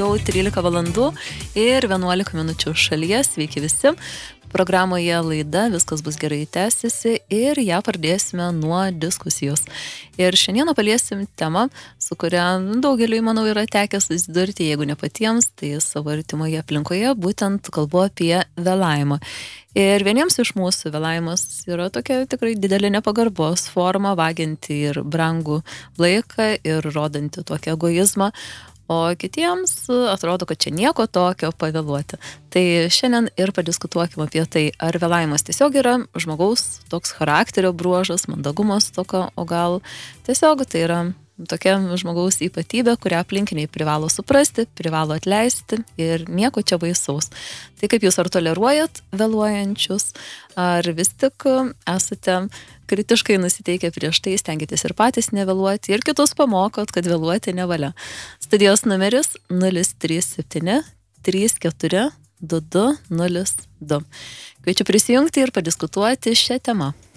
jau 13 valandų ir 11 minučių šalyje. Sveiki visi. Programoje laida Viskas bus gerai tęsiasi ir ją pradėsime nuo diskusijos. Ir šiandieną paliesim temą, su kuria daugeliui, manau, yra tekę susidurti, jeigu ne patiems, tai savo artimoje aplinkoje, būtent kalbu apie vėlavimą. Ir vieniems iš mūsų vėlavimas yra tokia tikrai didelė nepagarbos forma, vagianti ir brangų laiką ir rodanti tokį egoizmą. O kitiems atrodo, kad čia nieko tokio pavėluoti. Tai šiandien ir padiskutuokime apie tai, ar vėlavimas tiesiog yra žmogaus toks charakterio bruožas, mandagumas tokio, o gal tiesiog tai yra tokia žmogaus ypatybė, kurią aplinkiniai privalo suprasti, privalo atleisti ir nieko čia baisaus. Tai kaip jūs ar toleruojat vėluojančius, ar vis tik esate kritiškai nusiteikę prieš tai, stengiatės ir patys nevėluoti ir kitus pamokot, kad vėluoti nevalia. Studijos numeris 037 34 22 02. Kviečiu prisijungti ir padiskutuoti šią temą.